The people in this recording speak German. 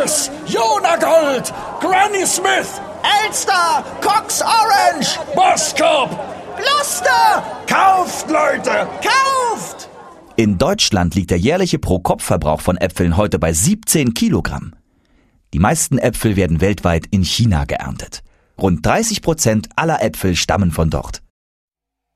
Jonagold, Granny Smith, Elster, Cox Orange, Boskop, Gloucester. kauft, Leute! Kauft! In Deutschland liegt der jährliche Pro-Kopf-Verbrauch von Äpfeln heute bei 17 Kilogramm. Die meisten Äpfel werden weltweit in China geerntet. Rund 30% aller Äpfel stammen von dort.